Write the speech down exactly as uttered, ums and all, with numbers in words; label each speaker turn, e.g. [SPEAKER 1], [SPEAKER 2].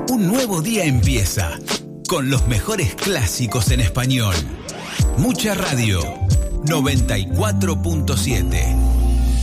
[SPEAKER 1] Un nuevo día empieza con los mejores clásicos en español. Mucha Radio noventa y cuatro punto siete.